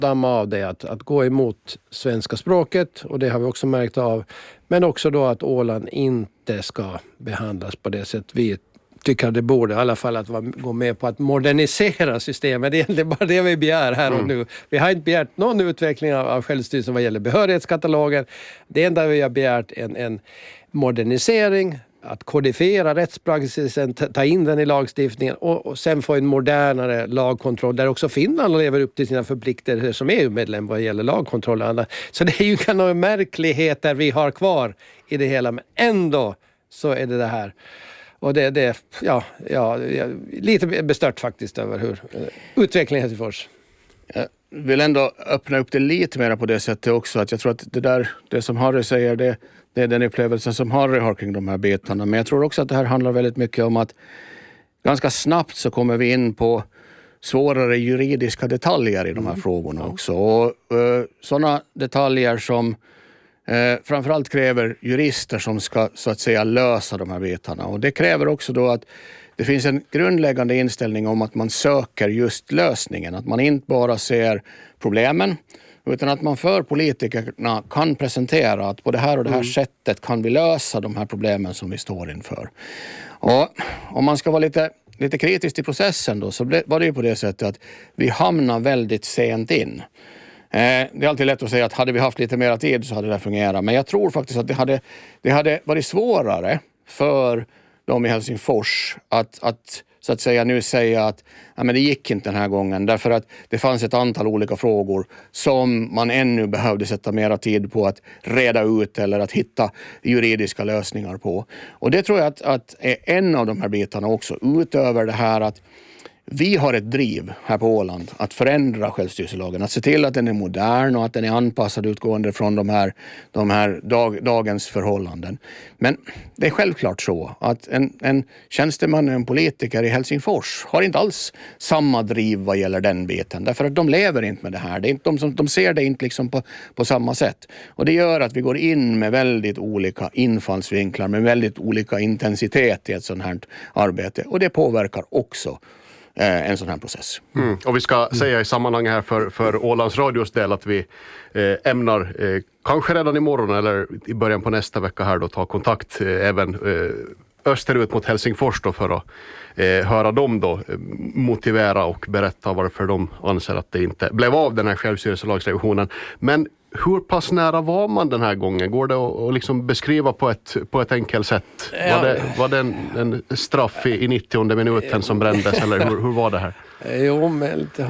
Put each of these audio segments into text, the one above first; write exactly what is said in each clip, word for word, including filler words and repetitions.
damma av det, att, att gå emot svenska språket, och det har vi också märkt av. Men också då att Åland inte ska behandlas på det sätt vi tycker att det borde, i alla fall att gå med på att modernisera systemet. Det är egentligen bara det vi begär här och mm. nu. Vi har inte begärt någon utveckling av, av självstyrelsen vad gäller behörighetskatalogen. Det enda vi har begärt är en, en modernisering, att kodifiera rättspraxisen, ta in den i lagstiftningen och, och sen få en modernare lagkontroll där också Finland lever upp till sina förpliktelser som E U-medlem vad gäller lagkontroll. Så det är ju kan några märkligheter vi har kvar i det hela, men ändå så är det det här. Och det är ja, ja, lite bestört faktiskt över hur uh, utvecklingen heter för oss. Jag vill ändå öppna upp det lite mer på det sättet också, att jag tror att det där, det som Harry säger, det, det är den upplevelsen som Harry har kring de här bitarna. Men jag tror också att det här handlar väldigt mycket om att ganska snabbt så kommer vi in på svårare juridiska detaljer i de här mm. frågorna också. Och uh, sådana detaljer som Eh, framförallt kräver jurister som ska så att säga lösa de här bitarna. Och det kräver också då att det finns en grundläggande inställning om att man söker just lösningen. Att man inte bara ser problemen, utan att man för politikerna kan presentera att på det här och det här mm. sättet kan vi lösa de här problemen som vi står inför. Och om man ska vara lite, lite kritisk i processen då, så var det ju på det sättet att vi hamnar väldigt sent in. Det är alltid lätt att säga att hade vi haft lite mer tid så hade det fungerat. Men jag tror faktiskt att det hade, det hade varit svårare för dem i Helsingfors att, att så att säga nu säga att ja, men det gick inte den här gången. Därför att det fanns ett antal olika frågor som man ännu behövde sätta mera tid på att reda ut eller att hitta juridiska lösningar på. Och det tror jag att, att är en av de här bitarna också, utöver det här att vi har ett driv här på Åland att förändra självstyrelselagen, att se till att den är modern och att den är anpassad utgående från de här, de här dag, dagens förhållanden. Men det är självklart så att en, en tjänsteman och en politiker i Helsingfors har inte alls samma driv vad gäller den biten. Därför att de lever inte med det här. Det är inte, de, som, de ser det inte liksom på, på samma sätt. Och det gör att vi går in med väldigt olika infallsvinklar, med väldigt olika intensitet i ett sådant här arbete. Och det påverkar också en sån här process. Mm. Och vi ska säga i sammanhanget här för, för Ålands radios del att vi eh, ämnar eh, kanske redan imorgon eller i början på nästa vecka här då ta kontakt eh, även eh, österut mot Helsingfors då för att eh, höra dem då eh, motivera och berätta varför de anser att det inte blev av den här självstyrelselagsrevisionen. Men hur pass nära var man den här gången? Går det att, att liksom beskriva på ett, på ett enkelt sätt? Ja. Var det, var det en, en straff i, i nittionde minuten som brändes eller hur, hur var det här? Jo, med lite,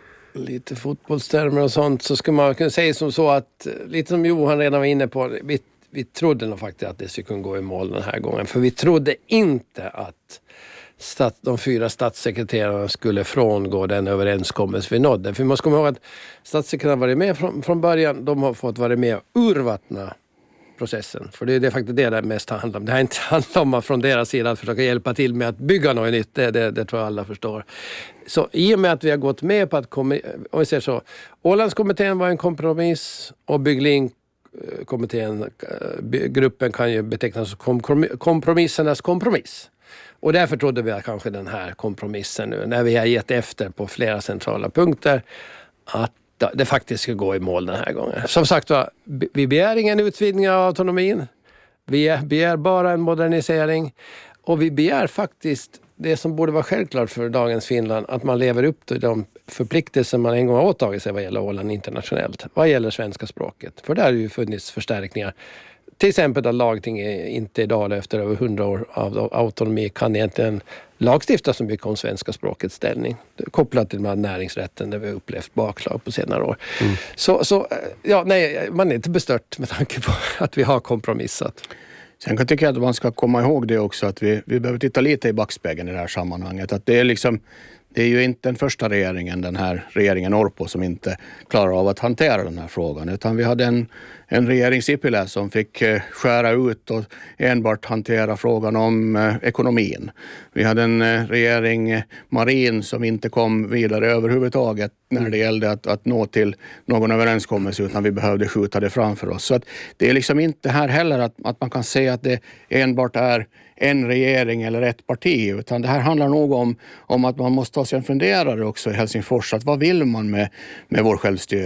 lite fotbollstermer och sånt så skulle man kunna säga som så att lite som Johan redan var inne på, vi, vi trodde nog faktiskt att det skulle kunna gå i mål den här gången. För vi trodde inte att Stat, de fyra statssekreterarna skulle frångå den överenskommelse vi nådde. För vi måste komma ihåg att statssekreterarna varit med från, från början. De har fått vara med och urvattna processen. För det är det faktiskt det det mest handlar om. Det har inte handlat om att från deras sida att försöka hjälpa till med att bygga något nytt. Det, det, det tror jag alla förstår. Så i och med att vi har gått med på att, komma, om vi säger så, Ålandskommittén var en kompromiss och Bygglink kommittén, gruppen kan ju betecknas som kompromissernas kompromiss. Och därför trodde vi att kanske den här kompromissen nu, när vi har gett efter på flera centrala punkter, att det faktiskt ska gå i mål den här gången. Som sagt, vi begär ingen utvidgning av autonomin. Vi begär bara en modernisering. Och vi begär faktiskt det som borde vara självklart för dagens Finland, att man lever upp till de förpliktelser man en gång har åtagit sig vad gäller Åland internationellt. Vad gäller svenska språket. För där har ju funnits förstärkningar. Till exempel att lagting inte idag efter över hundra år av autonomi kan egentligen lagstifta så mycket om svenska språkets ställning. Kopplat till näringsrätten där vi har upplevt bakslag på senare år. Mm. Så, så ja, nej, man är inte bestört med tanke på att vi har kompromissat. Sen kan jag tycka att man ska komma ihåg det också att vi, vi behöver titta lite i backspegeln i det här sammanhanget. Att det är liksom, det är ju inte den första regeringen, den här regeringen Orpo, som inte klarar av att hantera den här frågan. Utan vi hade en, en regering Sipilä som fick skära ut och enbart hantera frågan om eh, ekonomin. Vi hade en eh, regering Marin som inte kom vidare överhuvudtaget när det gällde att, att nå till någon överenskommelse, utan vi behövde skjuta det framför oss. Så att det är liksom inte här heller att, att man kan säga att det enbart är en regering eller ett parti, utan det här handlar nog om, om att man måste ta sig en funderare också i Helsingfors, att vad vill man med, med vår självstyre?